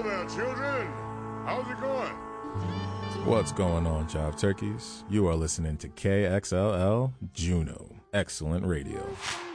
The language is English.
there, children. How's it going? What's going on, Jive Turkeys? You are listening to KXLL Juno. Excellent radio.